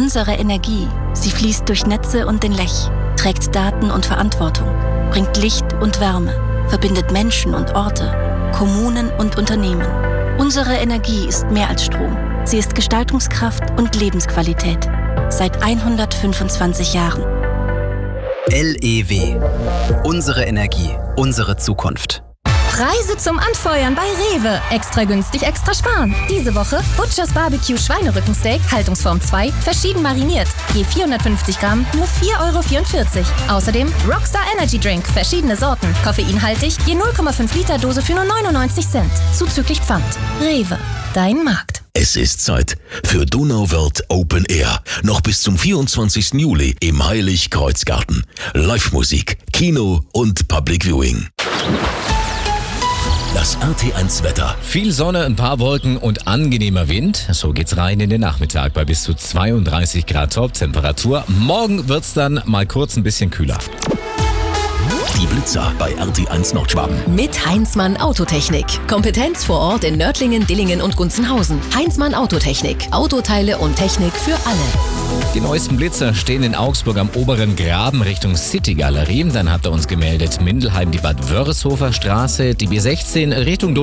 Unsere Energie, sie fließt durch Netze und den Lech, trägt Daten und Verantwortung, bringt Licht und Wärme, verbindet Menschen und Orte, Kommunen und Unternehmen. Unsere Energie ist mehr als Strom. Sie ist Gestaltungskraft und Lebensqualität. Seit 125 Jahren. LEW. Unsere Energie, unsere Zukunft. Preise zum Anfeuern bei Rewe. Extra günstig, extra sparen. Diese Woche Butchers Barbecue Schweinerückensteak, Haltungsform 2, verschieden mariniert. Je 450 Gramm, nur 4,44 €. Außerdem Rockstar Energy Drink, verschiedene Sorten. Koffeinhaltig, je 0,5 Liter Dose für nur 99 Cent. Zuzüglich Pfand. Rewe, dein Markt. Es ist Zeit für Donauwörth Open Air. Noch bis zum 24. Juli im Heilig-Kreuz-Garten. Live-Musik, Kino und Public Viewing. Das RT1 Wetter. Viel Sonne, ein paar Wolken und angenehmer Wind. So geht's rein in den Nachmittag bei bis zu 32 Grad Toptemperatur. Morgen wird's dann mal kurz ein bisschen kühler. Die Blitzer bei RT1 Nordschwaben. Mit Heinzmann Autotechnik. Kompetenz vor Ort in Nördlingen, Dillingen und Gunzenhausen. Heinzmann Autotechnik. Autoteile und Technik für alle. Die neuesten Blitzer stehen in Augsburg am oberen Graben Richtung City Galerie. Dann hat er uns gemeldet Mindelheim, die Bad Wörishofer Straße, die B16 Richtung